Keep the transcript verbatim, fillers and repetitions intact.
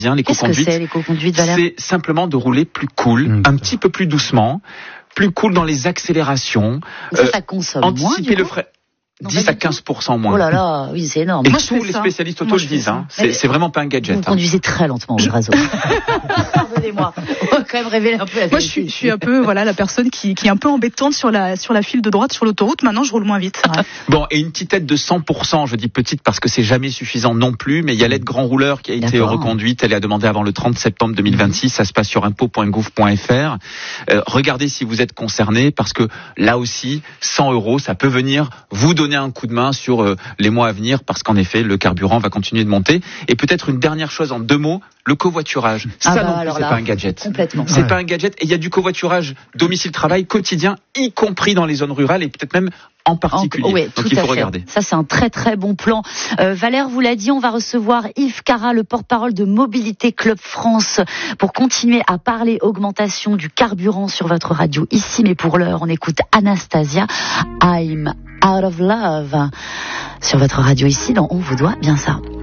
Les Qu'est-ce que c'est l'éco-conduite, Valère ? C'est simplement de rouler plus cool, mmh. un petit peu plus doucement, plus cool dans les accélérations. Ça, euh, ça consomme anticiper moins, le frais. dix à quinze pour cent moins. Oh là là, oui, c'est énorme. Et moi, tous les spécialistes auto le disent, hein. C'est, c'est vraiment pas un gadget. Vous hein. conduisez très lentement, votre réseau. Pardonnez-moi. On va quand même révéler un peu la Moi, je suis, je suis un peu, voilà, la personne qui, qui est un peu embêtante sur la, sur la file de droite, sur l'autoroute. Maintenant, je roule moins vite. Ouais. Bon, et une petite aide de cent pour cent, je dis petite parce que c'est jamais suffisant non plus, mais il y a l'aide grand rouleur qui a été D'accord. reconduite. Elle est à demander avant le trente septembre deux mille vingt-six. Mmh. Ça se passe sur impôt point gouv point f r. Euh, regardez si vous êtes concerné parce que là aussi, cent euros, ça peut venir vous donner un coup de main sur sur les mois à venir, parce qu'en effet, le carburant va continuer de monter. Et peut-être une dernière chose en deux mots, le covoiturage. Ah ça bah non plus, c'est là, pas un gadget. Complètement. C'est ouais. pas un gadget. Et il y a du covoiturage domicile-travail quotidien, y compris dans les zones rurales et peut-être même en particulier. En, oui, Donc tout il faut à fait. regarder. Ça, c'est un très très bon plan. Euh, Valère vous l'a dit, on va recevoir Yves Cara, le porte-parole de Mobilité Club France, pour continuer à parler augmentation du carburant sur votre radio ici. Mais pour l'heure, on écoute Anastasia, I'm Out of Love, sur votre radio ici, dans On vous doit bien ça.